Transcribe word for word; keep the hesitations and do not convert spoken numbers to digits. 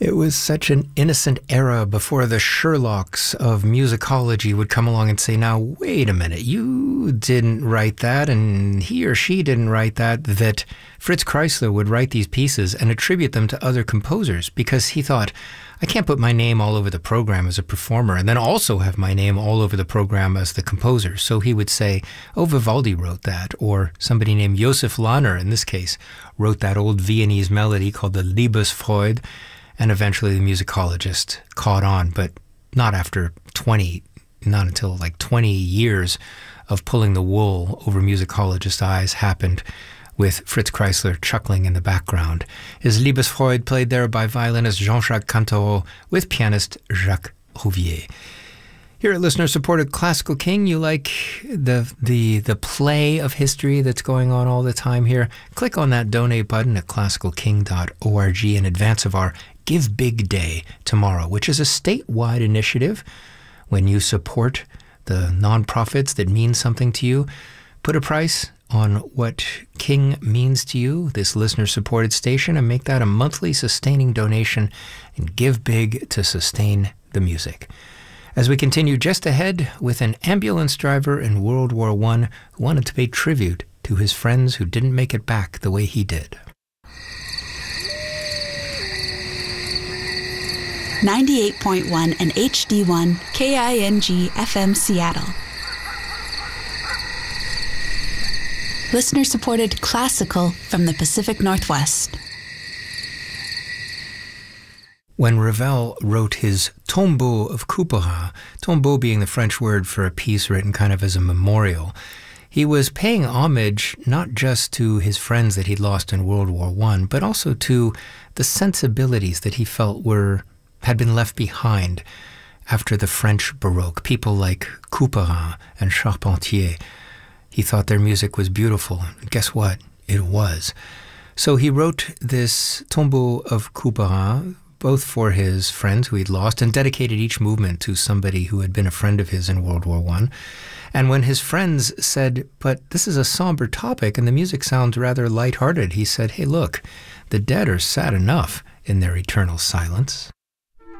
It was such an innocent era before the Sherlocks of musicology would come along and say, now, wait a minute, you didn't write that, and he or she didn't write that, that Fritz Kreisler would write these pieces and attribute them to other composers because he thought, I can't put my name all over the program as a performer and then also have my name all over the program as the composer. So he would say, oh, Vivaldi wrote that, or somebody named Josef Lahner, in this case, wrote that old Viennese melody called the Liebesfreude. And eventually the musicologist caught on, but not after twenty, not until like twenty years of pulling the wool over musicologists' eyes happened with Fritz Kreisler chuckling in the background. His Liebesfreude played there by violinist Jean-Jacques Cantereau with pianist Jacques Rouvier. Here at Listener-Supported Classical King, you like the, the, the play of history that's going on all the time here? Click on that donate button at classical king dot org in advance of our Give Big Day tomorrow, which is a statewide initiative. When you support the nonprofits that mean something to you, put a price on what King means to you, this listener-supported station, and make that a monthly sustaining donation and give big to sustain the music. As we continue just ahead with an ambulance driver in World War One who wanted to pay tribute to his friends who didn't make it back the way he did. ninety-eight point one and H D one K I N G F M Seattle. Listener-supported classical from the Pacific Northwest. When Ravel wrote his Tombeau of Couperin, tombeau being the French word for a piece written kind of as a memorial, he was paying homage not just to his friends that he'd lost in World War One, but also to the sensibilities that he felt were had been left behind after the French Baroque. People like Couperin and Charpentier. He thought their music was beautiful. And guess what? It was. So he wrote this Tombeau of Couperin, both for his friends who he'd lost, and dedicated each movement to somebody who had been a friend of his in World War One. And when his friends said, but this is a somber topic and the music sounds rather lighthearted, he said, hey, look, the dead are sad enough in their eternal silence.